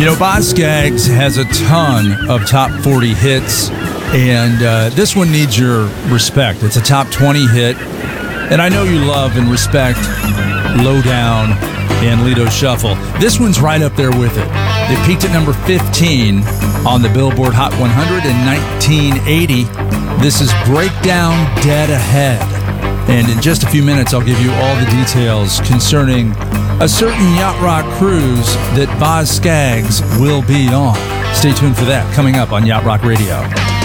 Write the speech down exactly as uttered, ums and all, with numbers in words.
You know, Boz Scaggs has a ton of top forty hits, and uh, this one needs your respect. It's a top twenty hit, and I know you love and respect Lowdown and Lido Shuffle. This one's right up there with it. It peaked at number fifteen on the Billboard Hot one hundred in nineteen eighty. This is Breakdown Dead Ahead. And in just a few minutes, I'll give you all the details concerning a certain yacht rock cruise that Boz Scaggs will be on. Stay tuned for that, coming up on Yacht Rock Radio.